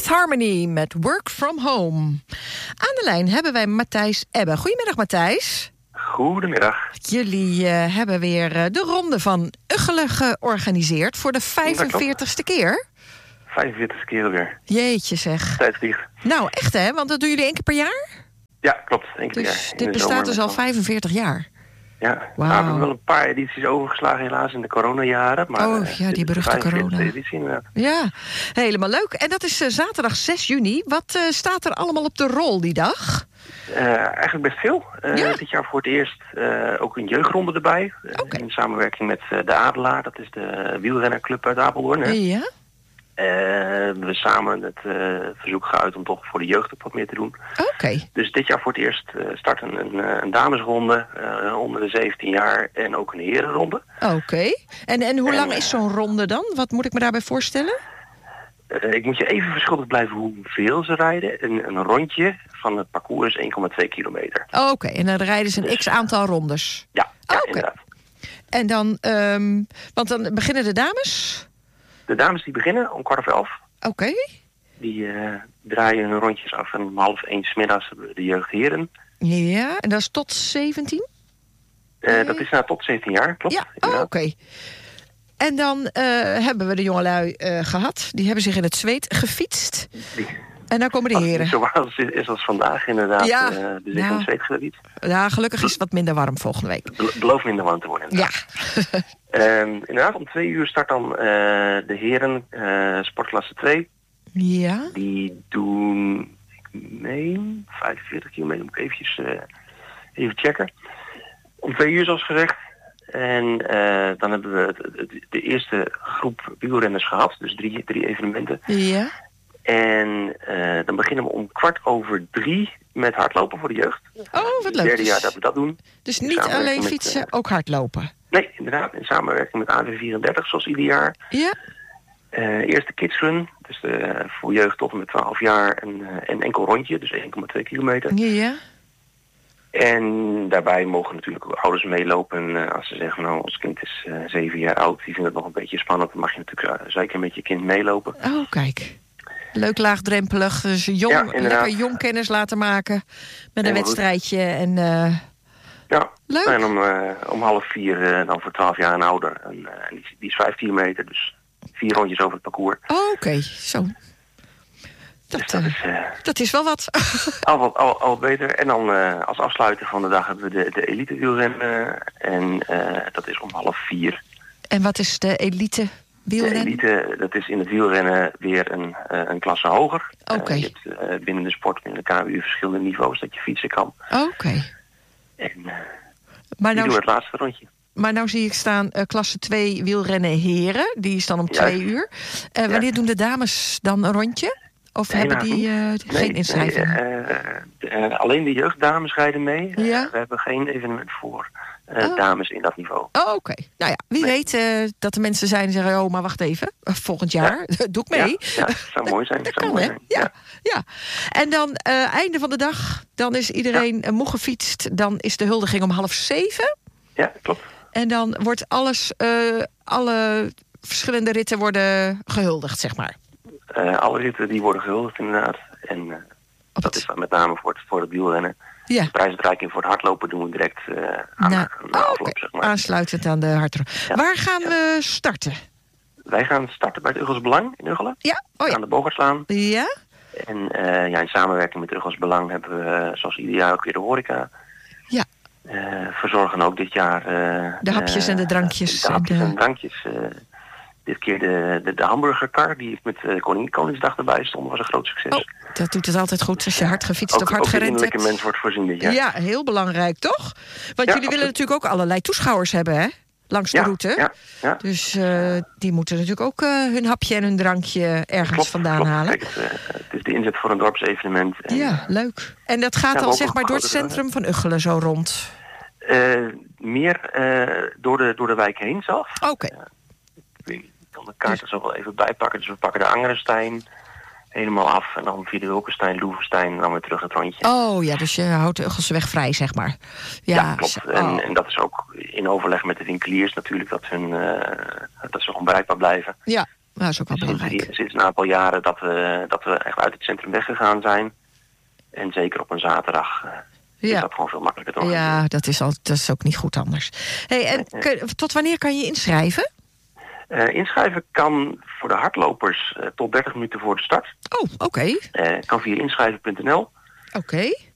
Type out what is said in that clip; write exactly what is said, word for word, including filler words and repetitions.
Fifth Harmony met Work From Home. Aan de lijn hebben wij Matthijs Ebbe. Goedemiddag, Matthijs. Goedemiddag. Jullie uh, hebben weer uh, de ronde van Ugchelen georganiseerd voor de vijfenveertigste keer. vijfenveertigste keer weer. Jeetje zeg. Tijd vliegt. Nou, echt hè? Want dat doen jullie één keer per jaar? Ja, klopt. Eén keer dus per jaar. Dit bestaat dus al vijfenveertig jaar. Ja, wow. We hebben wel een paar edities overgeslagen helaas in de coronajaren. Maar, oh ja, die beruchte corona. Editie, inderdaad. Ja, helemaal leuk. En dat is uh, zaterdag zes juni. Wat uh, staat er allemaal op de rol die dag? Uh, eigenlijk best veel. Uh, ja. Dit jaar voor het eerst uh, ook een jeugdronde erbij. Uh, okay. In samenwerking met uh, de Adelaar. Dat is de wielrennerclub uit Apeldoorn. Hè? Ja. Uh, we samen het uh, verzoek geuit om toch voor de jeugd ook wat meer te doen. Oké. Okay. Dus dit jaar voor het eerst uh, starten een, een, een damesronde uh, onder de zeventien jaar en ook een herenronde. Oké. Okay. En, en hoe en, lang is zo'n ronde dan? Wat moet ik me daarbij voorstellen? Uh, ik moet je even verschuldigd blijven hoeveel ze rijden. Een, een rondje van het parcours is één komma twee kilometer. Oké, okay. En dan rijden ze een dus, x-aantal rondes? Ja, ja okay. inderdaad. En dan, um, want dan beginnen de dames? De dames die beginnen om kwart over elf. Oké. Okay. Die uh, draaien hun rondjes af en om half één 's middags de jeugdheren. Ja, en dat is tot zeventien? Uh, nee. Dat is nou tot zeventien jaar, klopt. Ja, oh, oké. Okay. En dan uh, hebben we de jongelui uh, gehad. Die hebben zich in het zweet gefietst. Die. En dan komen de heren. Zoals is als vandaag inderdaad. Ja, uh, dus nou, in het zweet gebied. Ja, gelukkig is het wat minder warm volgende week. Be- beloof minder warm te worden. Inderdaad. Ja. um, inderdaad, om twee uur start dan uh, de heren uh, sportklasse twee. Ja. Die doen, ik meen, vijfenveertig kilometer, moet ik eventjes uh, even checken. Om twee uur zoals gezegd. En uh, dan hebben we het, het, de eerste groep wielrenners gehad. Dus drie, drie evenementen. Ja. En uh, dan beginnen we om kwart over drie met hardlopen voor de jeugd. Oh, wat leuk. Het derde jaar dat we dat doen. Dus niet alleen fietsen, met, uh, ook hardlopen? Nee, inderdaad. In samenwerking met A W vierendertig, zoals ieder jaar. Ja. Uh, eerste kidsrun, dus uh, voor jeugd tot en met twaalf jaar. En uh, een enkel rondje, dus één komma twee kilometer. Ja. En daarbij mogen natuurlijk ook ouders meelopen. Uh, als ze zeggen, nou, ons kind is uh, zeven jaar oud, die vindt het nog een beetje spannend. Dan mag je natuurlijk uh, zeker met je kind meelopen. Oh, kijk. Leuk laagdrempelig, dus jong, ja, lekker jong kennis laten maken met een Heel wedstrijdje. En, uh, ja, leuk. En om, uh, om half vier uh, dan voor twaalf jaar en ouder. En, uh, die, die is vijf kilometer, dus vier rondjes over het parcours. Oh, oké, okay. Zo. Dat, dus dat, uh, is, uh, dat is wel wat. al, wat al, al beter. En dan uh, als afsluiter van de dag hebben we de, de elite wielrennen. En uh, dat is om half vier. En wat is de elite wielrennen? De elite, dat is in het wielrennen weer een, uh, een klasse hoger. Oké. Okay. Uh, je hebt uh, binnen de sport, binnen de K W U verschillende niveaus dat je fietsen kan. Oké. Okay. En uh, maar nou, die doen het laatste rondje. Maar nou zie ik staan uh, klasse twee wielrennen heren. Die is dan om twee ja. uur. Uh, wanneer ja. doen de dames dan een rondje? Of nee, hebben die uh, nee, geen inschrijving? Nee, uh, uh, alleen de jeugddames rijden mee. Ja? Uh, we hebben geen evenement voor uh, oh. dames in dat niveau. Oh, oké. Okay. Nou ja, wie nee. weet uh, dat er mensen zijn die zeggen... oh, maar wacht even, volgend jaar ja. doe ik mee. Ja, ja, dat zou mooi zijn. Dat, dat kan, mooi hè? zijn. Ja, ja. ja. En dan, uh, einde van de dag, dan is iedereen ja. moe gefietst. Dan is de huldiging om half zeven. Ja, klopt. En dan wordt alles, uh, alle verschillende ritten worden gehuldigd, zeg maar. Uh, alle ritten die worden gehuldigd inderdaad. En uh, dat is dan met name voor het, voor het wielrennen. Ja. De prijsuitreiking voor het hardlopen doen we direct uh, aan, nou, aan de afloop, okay. zeg maar. Aansluitend aan de hardloop. Ja. Waar gaan ja. we starten? Wij gaan starten bij het Uggels Belang in Uggelen. Ja. Oh, ja. Aan de Bogartslaan. Ja. En uh, ja, in samenwerking met Uggels Belang hebben we uh, zoals ieder jaar ook weer de horeca. Ja. Uh, verzorgen ook dit jaar... Uh, de hapjes uh, en de drankjes. De hapjes en, en de drankjes. Uh, dit keer de, de, de hamburgerkar die met uh, Koning, Koningsdag erbij stond, was een groot succes. Oh, dat doet het altijd goed als je hard gefietst ook, of hard gerend hebt. Ook een mens wordt voorzien dit jaar. Ja, heel belangrijk, toch? Want ja, jullie absoluut. willen natuurlijk ook allerlei toeschouwers hebben, hè? Langs de ja, route. Ja, ja. Dus uh, die moeten natuurlijk ook uh, hun hapje en hun drankje ergens klopt, vandaan klopt. halen. Kijk, het, uh, het is de inzet voor een dorpsevenement. En, ja, leuk. En dat gaat ja, dan zeg maar door het centrum van Ugchelen zo rond? Uh, meer uh, door, de, door de wijk heen zelf. Oké. Okay. Uh, ik kan de kaarten dus zo wel even bijpakken. Dus we pakken de Angerenstein helemaal af. En dan via de Hulkenstein, Loevestein en dan weer terug het rondje. Oh ja, dus je houdt de Uggelseweg vrij, zeg maar. Ja, ja klopt. Oh. En, en dat is ook in overleg met de winkeliers natuurlijk. Dat, hun, uh, dat ze gewoon bereikbaar blijven. Ja. dat is ook wel dus belangrijk. Sinds, sinds een aantal jaren dat we, dat we echt uit het centrum weggegaan zijn. En zeker op een zaterdag uh, ja. is dat gewoon veel makkelijker te organiseren. Ja, dat is, al, dat is ook niet goed anders. Hey, en kun, tot wanneer kan je inschrijven? Uh, inschrijven kan voor de hardlopers uh, tot dertig minuten voor de start. Oh, oké. Okay. Uh, kan via inschrijven punt n l. Oké. Okay.